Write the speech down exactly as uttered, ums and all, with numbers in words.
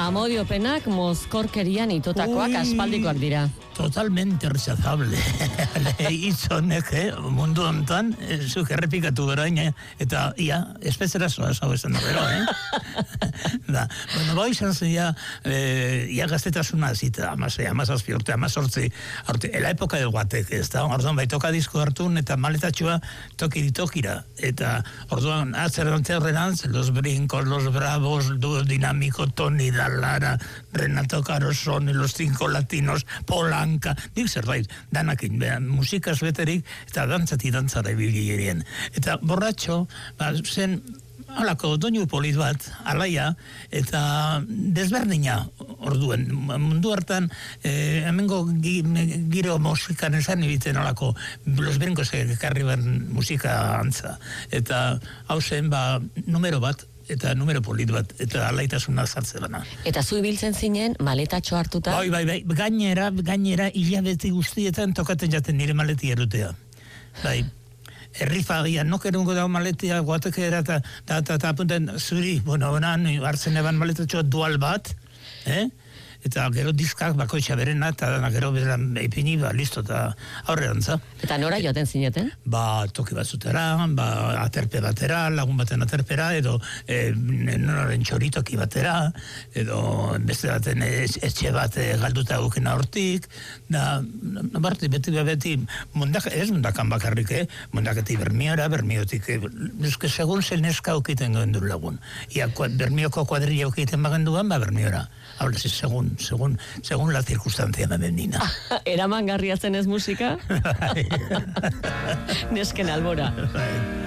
Amodio Penak mozkorkerian itotakoak aspaldikoak dira. Totalmente rechazable. Itzonek, eh, mundu hontan, eh, zuk errepikatu berain, eta ia, espezera zoa zau esan da, bero, eh? da, bueno, bai izan zen, ia, eh, ia gaztetasuna zita, amazai, amazazpi urte, amazortzi, urte, ela epoka del guatek, ez da, orduan, bai, toka disko hartun, eta maletatxua tokiri tokira, eta orduan, atzerrantze horrenantz, los brincos, los bravos, duo dinámico, Tony Dallara, Renato Carosone, los cinco latinos, Polan, nik zerbait, danakin, behan, musikaz beterik, eta dantzati dantzara ibilgirien. Eta borratxo, ba, zen, halako, doinu polit bat, alaia, eta desberdina orduen. Mundu hartan, eh, hemengo gi, giro musikan esan ibiten halako, los brincos ekarri ben musika antza. Eta hau zen, ba, numero bat, eta numero polit bat, eta alaitasuna zartze bana. Eta zu ibiltzen zinen, maletatxo hartuta? Bai, bai, bai, gainera, gainera, hilabete guztietan tokaten jaten nire maleti erutea. Bai, errifagia, nokerungo dago maletia, guatekera, eta, eta, eta, apunten, zuri, bueno, onan, hartzen eban maletatxoa dual bat, eh? Eta gero diskak bakoitza berena, eta gero beran ipini, ba, listo, eta aurrerantza. Eta nora joaten zineten? Ba, toki batzutera, ba, aterpe batera, lagun baten aterpera, edo e, noren txoritoki batera, edo beste baten etxe bat e, galduta gukena hortik, da, bati, beti, beti, mundak, ez mundakan bakarrik, eh? Mundaketi bermiora, bermiotik, eh? Eske, segun zen neska okiten gendu lagun. Ia, bermioko kuadrilla okiten bagenduan, ba, bermiora. Habla, segun, segun, segun la circunstancia femenina. Eraman garria zen ez musika? Nesken albora.